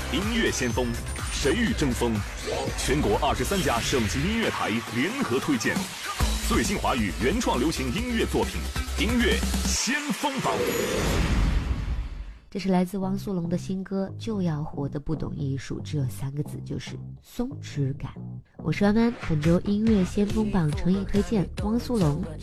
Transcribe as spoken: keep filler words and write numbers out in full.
音乐先锋，谁与争锋？全国二十三家省级音乐台联合推荐最新华语原创流行音乐作品《音乐先锋榜》。 这是来自汪苏泷的新歌《就要活得不懂艺术》，只有三个字，就是松弛感。我是安安，本周音乐先锋榜诚意推荐汪苏泷。